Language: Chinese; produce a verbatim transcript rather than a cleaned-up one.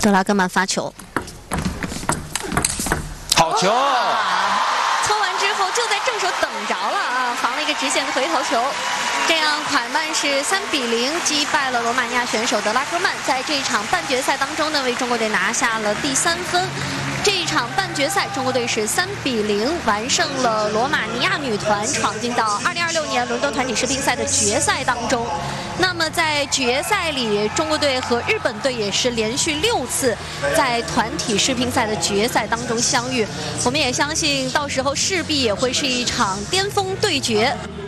德拉戈曼发球， 好球！ 搓完之后就在正手等着了啊，防了一个直线的回头球。这样，款曼是三比零击败了罗马尼亚选手德拉戈曼，在这场半决赛当中呢，为中国队拿下了第三分。这一场半决赛，中国队是三比零完胜了罗马尼亚女团，闯进到二零二六年伦敦团体世乒赛的决赛当中。那么在决赛里，中国队和日本队也是连续六次在团体世乒赛的决赛当中相遇。我们也相信，到时候势必也会是一场巅峰对决。